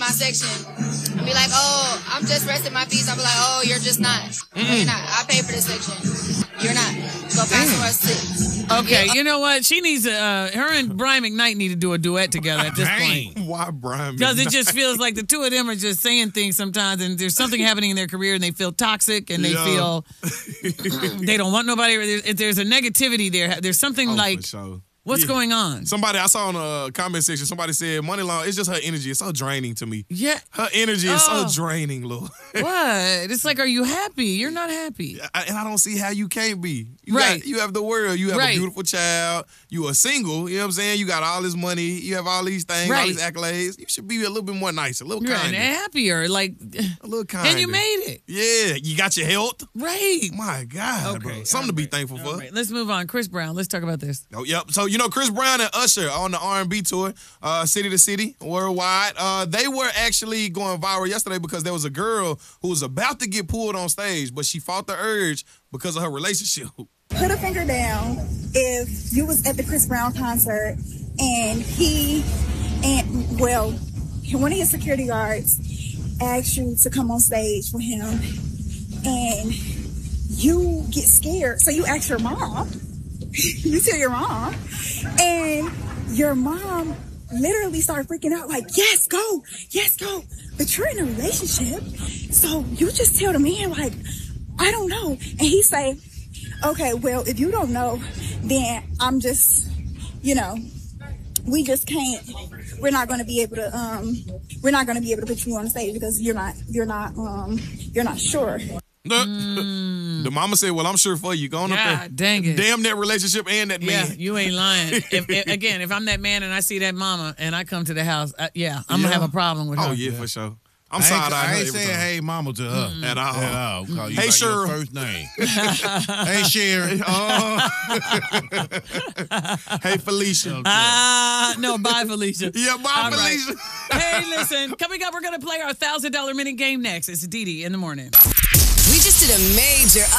my section and be like, oh, I'm just resting my feet. I'll be like, oh, you're just not. No, you're not. I pay for this section. You're not. Go find somewhere to sit. Okay, you know what? She needs her and Brian McKnight need to do a duet together at this point. Why Brian McKnight? Because it just feels like the two of them are just saying things sometimes, and there's something happening in their career, and they feel toxic, and they feel they don't want nobody. There's a negativity there. There's something like, for sure. What's going on? Somebody I saw in a comment section, somebody said, Money Long, it's just her energy. It's so draining to me. Yeah. Her energy is so draining, Lord. What? It's like, are you happy? You're not happy. And I don't see how you can't be. You have the world. You have a beautiful child. You are single. You know what I'm saying? You got all this money. You have all these things, all these accolades. You should be a little bit more nice, a little kinder. And happier. Like, a little kinder. And you made it. Yeah. You got your health. Right. My God, bro. Something to be thankful for. Right. Let's move on. Chris Brown. Let's talk about this. Oh, yep. So, you know, Chris Brown and Usher on the R&B tour, city to city, worldwide. They were actually going viral yesterday because there was a girl who was about to get pulled on stage, but she fought the urge because of her relationship. Put a finger down if you was at the Chris Brown concert and one of his security guards asked you to come on stage for him and you get scared. So you ask your mom. You tell your mom, and your mom literally started freaking out like, yes, go. But you're in a relationship, so you just tell the man like, I don't know. And he say, okay, well, if you don't know, then I'm just, we just can't. We're not going to be able to put you on stage because you're not sure. The mama said, well, I'm sure for you. Go on up there. Dang it. Damn that relationship and that man. Yeah, you ain't lying. If I'm that man and I see that mama and I come to the house, I'm going to have a problem with her. Oh, yeah, for sure. I'm sorry. I ain't saying hey mama to her at all. Call you hey, by Cheryl. your first name. Hey, Sharon. Hey, Felicia. No, bye, Felicia. Yeah, bye, Felicia. Right. Hey, listen. Coming up, we're going to play our $1,000 minute game next. It's Dee Dee in the morning. We just did a major